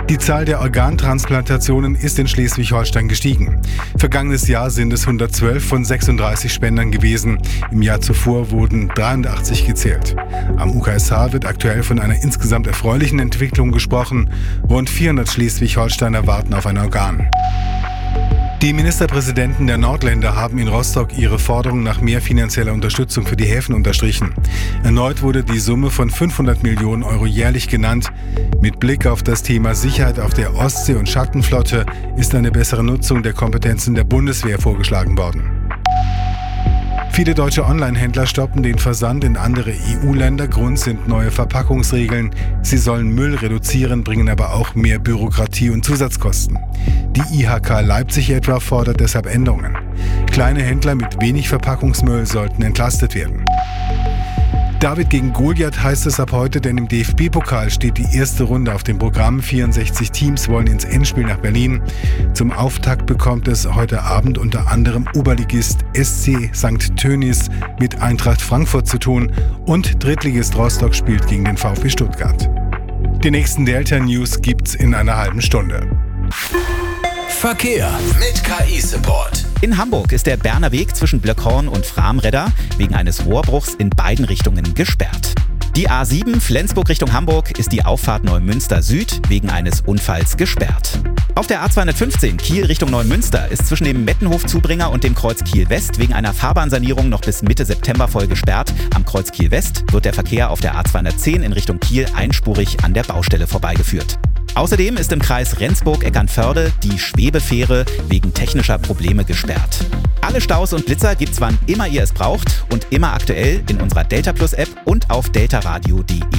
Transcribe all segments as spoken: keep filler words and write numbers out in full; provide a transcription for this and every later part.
Die Zahl der Organtransplantationen ist in Schleswig-Holstein gestiegen. Vergangenes Jahr sind es hundertzwölf von sechsunddreißig Spendern gewesen. Im Jahr zuvor wurden dreiundachtzig gezählt. Am U K S H wird aktuell von einer insgesamt erfreulichen Entwicklung gesprochen. Rund vierhundert Schleswig-Holsteiner warten auf ein Organ. Die Ministerpräsidenten der Nordländer haben in Rostock ihre Forderung nach mehr finanzieller Unterstützung für die Häfen unterstrichen. Erneut wurde die Summe von fünfhundert Millionen Euro jährlich genannt. Mit Blick auf das Thema Sicherheit auf der Ostsee- und Schattenflotte ist eine bessere Nutzung der Kompetenzen der Bundeswehr vorgeschlagen worden. Viele deutsche Online-Händler stoppen den Versand in andere E U-Länder. Grund sind neue Verpackungsregeln. Sie sollen Müll reduzieren, bringen aber auch mehr Bürokratie und Zusatzkosten. Die I H K Leipzig etwa fordert deshalb Änderungen. Kleine Händler mit wenig Verpackungsmüll sollten entlastet werden. David gegen Goliath heißt es ab heute, denn im D F B-Pokal steht die erste Runde auf dem Programm. vierundsechzig Teams wollen ins Endspiel nach Berlin. Zum Auftakt bekommt es heute Abend unter anderem Oberligist S C Sankt Tönnies mit Eintracht Frankfurt zu tun und Drittligist Rostock spielt gegen den VfB Stuttgart. Die nächsten Delta News gibt's in einer halben Stunde. Verkehr mit K I-Support. In Hamburg ist der Berner Weg zwischen Blöckhorn und Framredder wegen eines Rohrbruchs in beiden Richtungen gesperrt. Die A sieben Flensburg Richtung Hamburg ist die Auffahrt Neumünster Süd wegen eines Unfalls gesperrt. Auf der A zweihundertfünfzehn Kiel Richtung Neumünster ist zwischen dem Mettenhof-Zubringer und dem Kreuz Kiel West wegen einer Fahrbahnsanierung noch bis Mitte September voll gesperrt. Am Kreuz Kiel West wird der Verkehr auf der A zweihundertzehn in Richtung Kiel einspurig an der Baustelle vorbeigeführt. Außerdem ist im Kreis Rendsburg-Eckernförde die Schwebefähre wegen technischer Probleme gesperrt. Alle Staus und Blitzer gibt's wann immer ihr es braucht und immer aktuell in unserer Delta Plus App und auf deltaradio punkt de.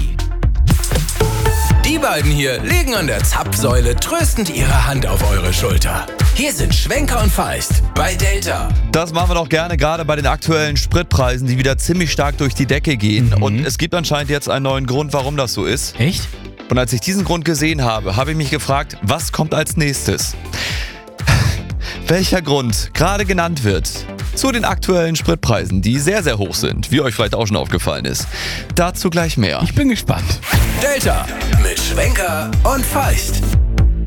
Die beiden hier legen an der Zapfsäule tröstend ihre Hand auf eure Schulter. Hier sind Schwenker und Feist bei Delta. Das machen wir doch gerne, gerade bei den aktuellen Spritpreisen, die wieder ziemlich stark durch die Decke gehen. Mhm. Und es gibt anscheinend jetzt einen neuen Grund, warum das so ist. Echt? Und als ich diesen Grund gesehen habe, habe ich mich gefragt, was kommt als nächstes? Welcher Grund gerade genannt wird zu den aktuellen Spritpreisen, die sehr, sehr hoch sind, wie euch vielleicht auch schon aufgefallen ist. Dazu gleich mehr. Ich bin gespannt. Delta mit Schwenker und Feist.